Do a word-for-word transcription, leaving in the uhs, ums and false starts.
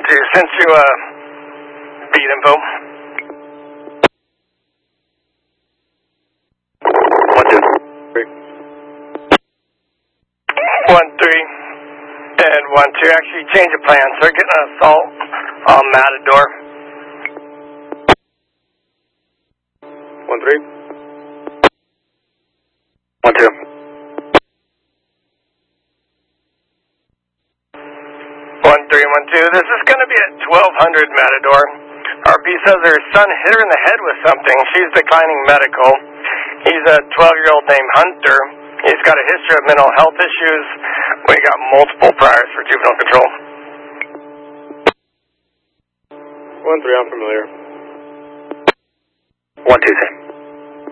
two, since you, uh, beat info. One, two, three. One, three, and one, two. Actually, change of plans. They're getting an assault on Matador. One, three. One, two. One, three, one, two. This is going to be at twelve hundred Matador. R P says her son hit her in the head with something. She's declining medical. He's a twelve-year-old named Hunter. He's got a history of mental health issues. We got multiple priors for juvenile control. One, three, I'm familiar. One, two, same.